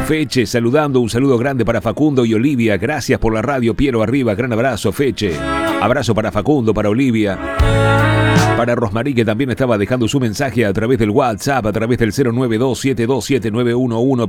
Feche saludando, un saludo grande para Facundo y Olivia. Gracias por la radio, Piero arriba. Gran abrazo, Feche. Abrazo para Facundo, para Olivia. Para Rosmarí, que también estaba dejando su mensaje a través del WhatsApp, a través del 092-727-911.